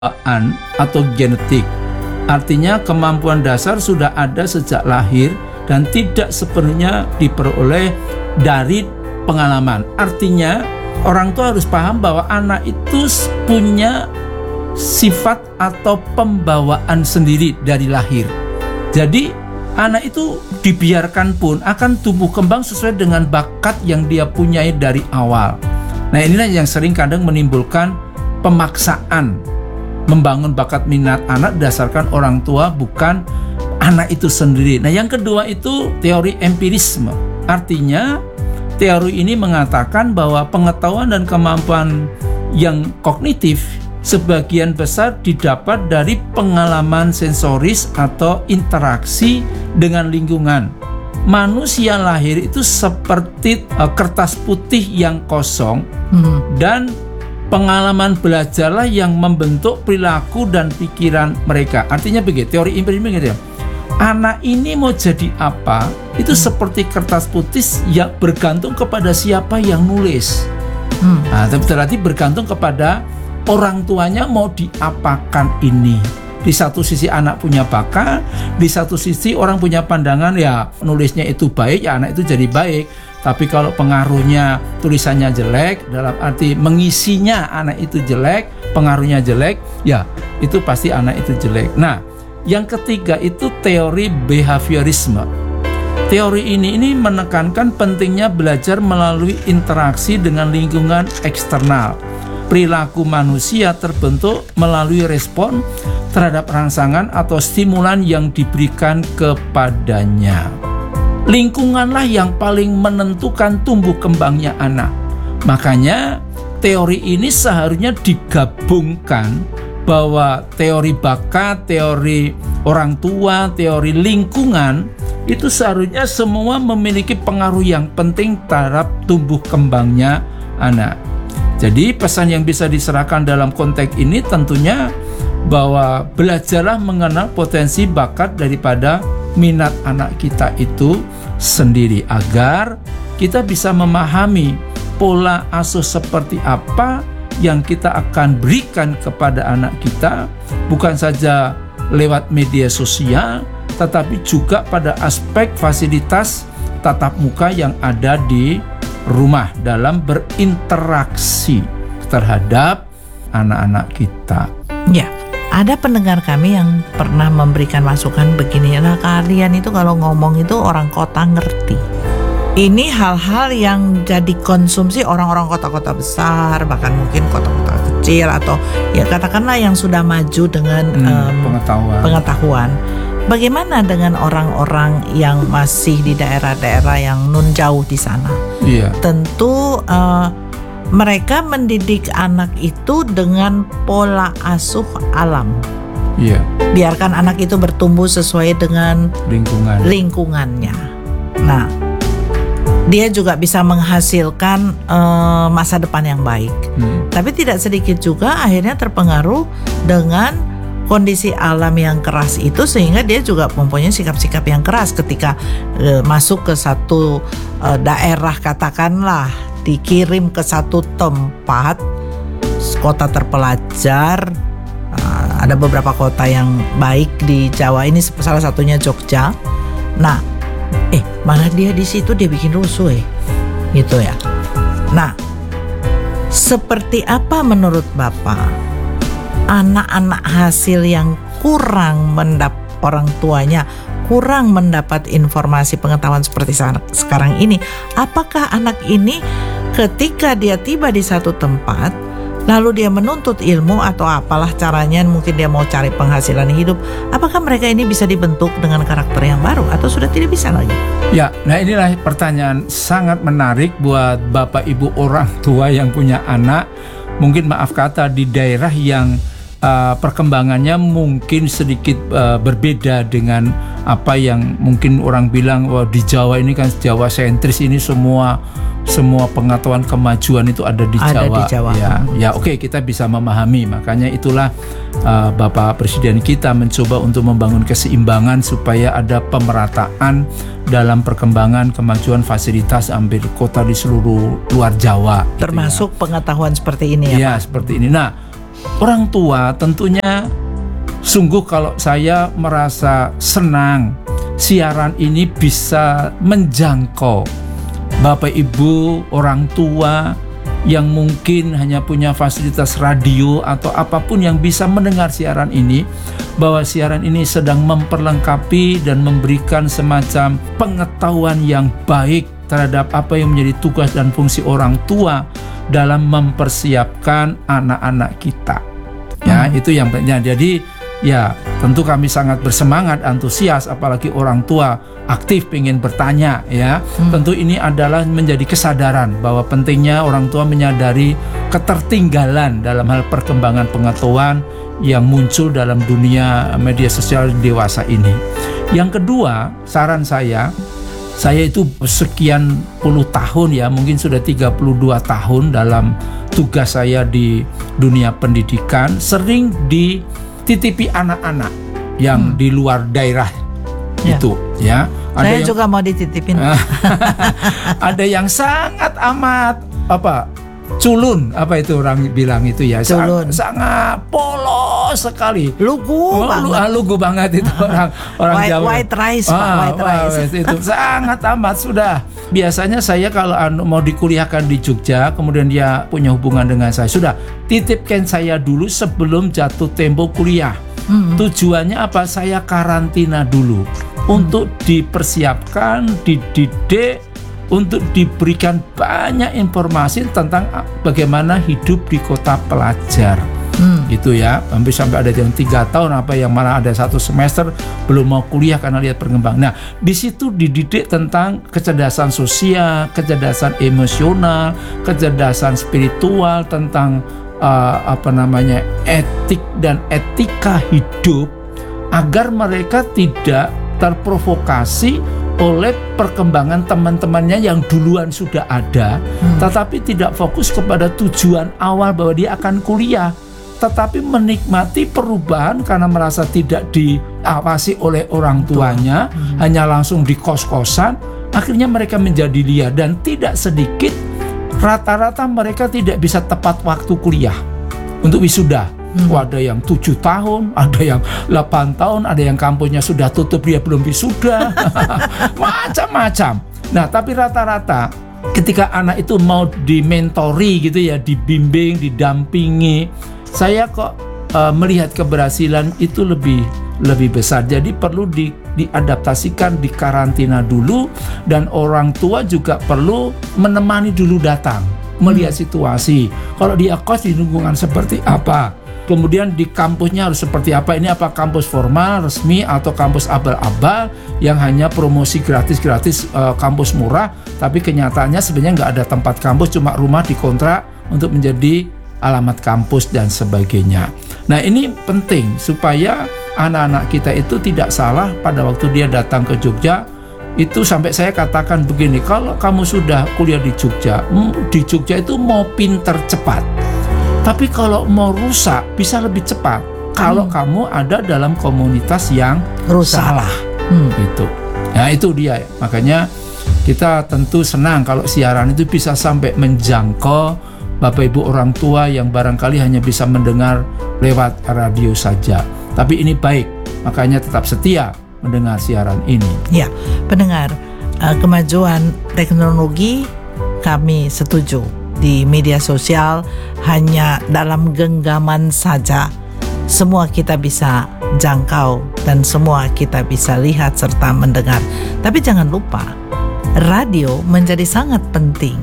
bawaan atau genetik. Artinya kemampuan dasar sudah ada sejak lahir dan tidak sepenuhnya diperoleh dari pengalaman. Artinya orang tua harus paham bahwa anak itu punya sifat atau pembawaan sendiri dari lahir. Jadi anak itu dibiarkan pun akan tumbuh kembang sesuai dengan bakat yang dia punyai dari awal. Nah, inilah yang sering kadang menimbulkan pemaksaan membangun bakat minat anak berdasarkan orang tua, bukan anak itu sendiri. Nah, yang kedua itu teori empirisme. Artinya teori ini mengatakan bahwa pengetahuan dan kemampuan yang kognitif sebagian besar didapat dari pengalaman sensoris atau interaksi dengan lingkungan. Manusia lahir itu seperti kertas putih yang kosong, dan pengalaman belajarlah yang membentuk perilaku dan pikiran mereka. Artinya begitu, teori empirisme gitu ya. Anak ini mau jadi apa, itu seperti kertas putih yang bergantung kepada siapa yang nulis. Nah, berarti bergantung kepada orang tuanya mau diapakan ini. Di satu sisi anak punya bakat, di satu sisi orang punya pandangan ya nulisnya itu baik, ya anak itu jadi baik. Tapi kalau pengaruhnya tulisannya jelek, dalam arti mengisinya anak itu jelek, pengaruhnya jelek, ya itu pasti anak itu jelek. Nah, yang ketiga itu teori behaviorisme. Teori ini menekankan pentingnya belajar melalui interaksi dengan lingkungan eksternal. Perilaku manusia terbentuk melalui respon terhadap rangsangan atau stimulan yang diberikan kepadanya. Lingkunganlah yang paling menentukan tumbuh kembangnya anak. Makanya teori ini seharusnya digabungkan, bahwa teori bakat, teori orang tua, teori lingkungan itu seharusnya semua memiliki pengaruh yang penting terhadap tumbuh kembangnya anak. Jadi pesan yang bisa diserahkan dalam konteks ini tentunya bahwa belajarlah mengenal potensi bakat daripada minat anak kita itu sendiri, agar kita bisa memahami pola asuh seperti apa yang kita akan berikan kepada anak kita, bukan saja lewat media sosial, tetapi juga pada aspek fasilitas tatap muka yang ada di rumah dalam berinteraksi terhadap anak-anak kita. Ya, ada pendengar kami yang pernah memberikan masukan begini, nah kalian itu kalau ngomong itu orang kota ngerti. Ini hal-hal yang jadi konsumsi orang-orang kota-kota besar, bahkan mungkin kota-kota kecil, atau ya katakanlah yang sudah maju dengan pengetahuan. Bagaimana dengan orang-orang yang masih di daerah-daerah yang nun jauh di sana? Iya. Tentu mereka mendidik anak itu dengan pola asuh alam. Iya. Biarkan anak itu bertumbuh sesuai dengan lingkungannya. Nah, dia juga bisa menghasilkan masa depan yang baik. Tapi tidak sedikit juga akhirnya terpengaruh dengan kondisi alam yang keras itu, sehingga dia juga mempunyai sikap-sikap yang keras ketika masuk ke satu daerah, katakanlah dikirim ke satu tempat kota terpelajar. Ada beberapa kota yang baik di Jawa ini, salah satunya Jogja. Nah, malah dia di situ dia bikin rusuh gitu ya. Nah, seperti apa menurut Bapak anak-anak hasil yang kurang orang tuanya kurang mendapat informasi pengetahuan seperti sekarang ini? Apakah anak ini ketika dia tiba di satu tempat lalu dia menuntut ilmu atau apalah caranya, mungkin dia mau cari penghasilan hidup, apakah mereka ini bisa dibentuk dengan karakter yang baru atau sudah tidak bisa lagi? Ya, nah inilah pertanyaan sangat menarik buat Bapak Ibu orang tua yang punya anak, mungkin maaf kata di daerah yang perkembangannya mungkin sedikit berbeda dengan apa yang mungkin orang bilang, wah di Jawa ini kan Jawa sentris, ini semua pengetahuan kemajuan itu ada di Jawa. Ya, oke, kita bisa memahami. Makanya itulah Bapak Presiden kita mencoba untuk membangun keseimbangan supaya ada pemerataan dalam perkembangan kemajuan fasilitas hampir kota di seluruh luar Jawa. Termasuk gitu ya. Pengetahuan seperti ini ya, Pak? Seperti ini. Nah, orang tua tentunya sungguh kalau saya merasa senang siaran ini bisa menjangkau Bapak Ibu, orang tua yang mungkin hanya punya fasilitas radio atau apapun yang bisa mendengar siaran ini, bahwa siaran ini sedang memperlengkapi dan memberikan semacam pengetahuan yang baik terhadap apa yang menjadi tugas dan fungsi orang tua dalam mempersiapkan anak-anak kita. Ya, itu yang penting. Jadi ya, tentu kami sangat bersemangat, antusias, apalagi orang tua aktif ingin bertanya ya. Tentu ini adalah menjadi kesadaran bahwa pentingnya orang tua menyadari ketertinggalan dalam hal perkembangan pengetahuan yang muncul dalam dunia media sosial dewasa ini. Yang kedua, saran saya itu sekian puluh tahun ya, mungkin sudah 32 tahun dalam tugas saya di dunia pendidikan, sering dititipi anak-anak yang di luar daerah itu ya. Ada saya yang, juga mau dititipin. ada yang sangat amat culun, itu orang bilang itu ya, sangat polos sekali, lugu banget itu orang Jawa. White rice. Itu sangat amat sudah. Biasanya saya kalau mau dikuliahkan di Jogja, kemudian dia punya hubungan dengan saya, sudah titipkan saya dulu sebelum jatuh tempo kuliah. Tujuannya apa? Saya karantina dulu untuk dipersiapkan, dididik, untuk diberikan banyak informasi tentang bagaimana hidup di kota pelajar. Itu ya, hampir sampai ada yang 3 tahun, yang malah ada 1 semester belum mau kuliah karena lihat perkembangan. Nah, di situ dididik tentang kecerdasan sosial, kecerdasan emosional, kecerdasan spiritual, tentang etik dan etika hidup, agar mereka tidak terprovokasi oleh perkembangan teman-temannya yang duluan sudah ada, tetapi tidak fokus kepada tujuan awal bahwa dia akan kuliah, tetapi menikmati perubahan karena merasa tidak diawasi oleh orang tuanya, hanya langsung di kos-kosan. Akhirnya mereka menjadi liar, dan tidak sedikit, rata-rata mereka tidak bisa tepat waktu kuliah untuk wisuda. Ada yang 7 tahun, ada yang 8 tahun, ada yang kampusnya sudah tutup, dia belum wisuda. Macam-macam. Nah, tapi rata-rata ketika anak itu mau dimentori gitu ya, dibimbing, didampingi, saya kok melihat keberhasilan itu lebih besar. Jadi perlu diadaptasikan, dikarantina dulu, dan orang tua juga perlu menemani dulu datang, melihat situasi. Kalau dia kos di lingkungan seperti apa, kemudian di kampusnya harus seperti apa. Ini apa kampus formal, resmi, atau kampus abal-abal yang hanya promosi gratis-gratis, kampus murah, tapi kenyataannya sebenarnya nggak ada tempat kampus, cuma rumah dikontrak untuk menjadi alamat kampus dan sebagainya. Nah, ini penting supaya anak-anak kita itu tidak salah pada waktu dia datang ke Jogja. Itu sampai saya katakan begini, kalau kamu sudah kuliah di Jogja itu mau pinter cepat, tapi kalau mau rusak bisa lebih cepat kalau kamu ada dalam komunitas yang salah. Gitu. Nah, itu dia. Makanya kita tentu senang kalau siaran itu bisa sampai menjangkau Bapak Ibu orang tua yang barangkali hanya bisa mendengar lewat radio saja. Tapi ini baik, makanya tetap setia mendengar siaran ini. Ya, pendengar, kemajuan teknologi kami setuju. Di media sosial hanya dalam genggaman saja semua kita bisa jangkau dan semua kita bisa lihat serta mendengar. Tapi jangan lupa, radio menjadi sangat penting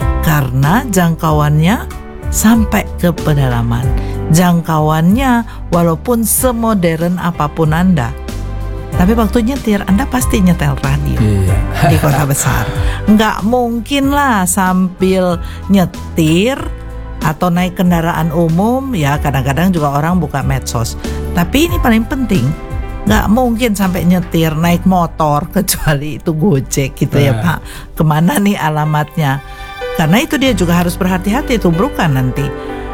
karena jangkauannya sampai ke pedalaman. Jangkauannya walaupun semodern apapun Anda, tapi waktu nyetir Anda pasti nyetel radio di kota besar. Nggak mungkin lah sambil nyetir atau naik kendaraan umum. Ya kadang-kadang juga orang buka medsos. Tapi ini paling penting, nggak mungkin sampai nyetir naik motor, kecuali itu Gojek gitu ya Pak. Kemana nih alamatnya? Karena itu dia juga harus berhati-hati, tubrukan nanti.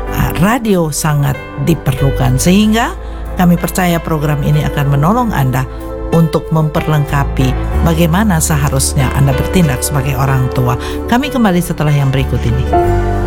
Radio sangat diperlukan, sehingga kami percaya program ini akan menolong Anda untuk memperlengkapi bagaimana seharusnya Anda bertindak sebagai orang tua. Kami kembali setelah yang berikut ini.